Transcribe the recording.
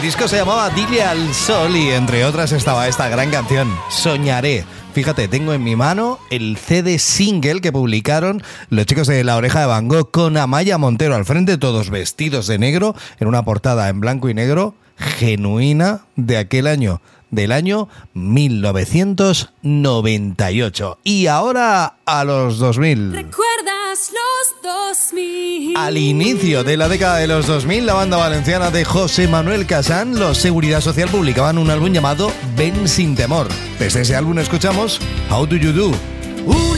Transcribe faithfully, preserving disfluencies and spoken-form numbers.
disco se llamaba Dile al Sol y entre otras estaba esta gran canción, Soñaré. Fíjate, tengo en mi mano el C D single que publicaron los chicos de La Oreja de Van Gogh con Amaya Montero al frente, todos vestidos de negro, en una portada en blanco y negro, genuina de aquel año, del año mil novecientos noventa y ocho. Y ahora a los dos mil. ¿Recuerdas los dos mil? Al inicio de la década de los dos mil, la banda valenciana de José Manuel Casán, los Seguridad Social, publicaban un álbum llamado Ven sin temor. Desde ese álbum escuchamos How Do You Do.